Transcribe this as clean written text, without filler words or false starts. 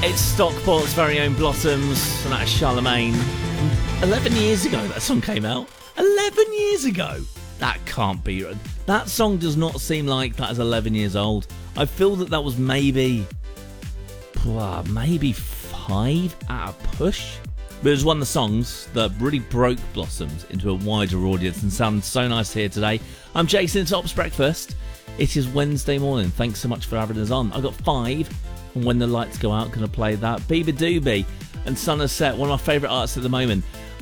It's Stockport's very own Blossoms, and that is Charlemagne. 11 years ago that song came out. 11 years ago! That can't be... That song does not seem like that is 11 years old. I feel that that was maybe 5 at a push. But it was one of the songs that really broke Blossoms into a wider audience and sounds so nice here today. I'm Jason, it's Ops Breakfast. It is Wednesday morning. Thanks so much for having us on. I've got 5, and when the lights go out, going to play that. Bieber Doobie and Son of Set, one of my favourite artists at the moment.